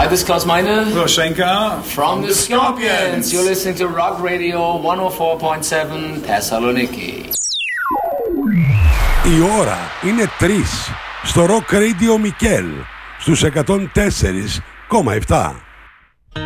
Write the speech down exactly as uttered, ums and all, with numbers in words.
Hi, this is Klaus Meine. Roshenka. From the Scorpions. You're listening to Rock Radio εκατόν τέσσερα κόμμα επτά Thessaloniki. Η ώρα είναι τρεις στο Rock Radio Mikkel στους εκατόν τέσσερα κόμμα επτά.